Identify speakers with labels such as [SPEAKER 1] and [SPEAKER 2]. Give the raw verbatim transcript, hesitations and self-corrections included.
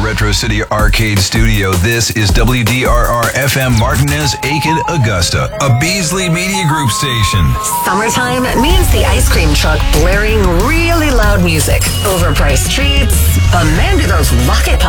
[SPEAKER 1] Retro City Arcade Studio. This is W D R R F M Martinez, Aiken, Augusta, a Beasley Media Group station.
[SPEAKER 2] Summertime means the ice cream truck blaring really loud music, overpriced treats, a man to those rocket pop